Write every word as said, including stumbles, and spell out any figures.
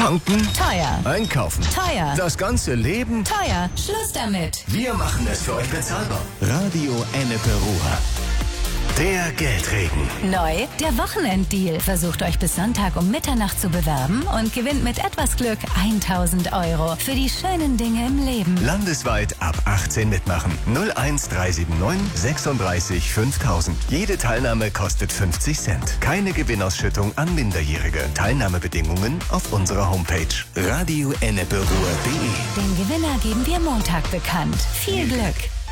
Tanken? Teuer. Einkaufen? Teuer. Das ganze Leben? Teuer. Schluss damit. Wir machen es für euch bezahlbar. Radio Ennepe Ruhr. Der Geldregen. Neu, der Wochenenddeal. Versucht euch bis Sonntag um Mitternacht zu bewerben und gewinnt mit etwas Glück tausend Euro für die schönen Dinge im Leben. Landesweit ab achtzehn mitmachen. null eins drei sieben neun sechsunddreißig fünftausend. Jede Teilnahme kostet fünfzig Cent. Keine Gewinnausschüttung an Minderjährige. Teilnahmebedingungen auf unserer Homepage radio ennepe ruhr punkt de. Den Gewinner geben wir Montag bekannt. Viel Glück.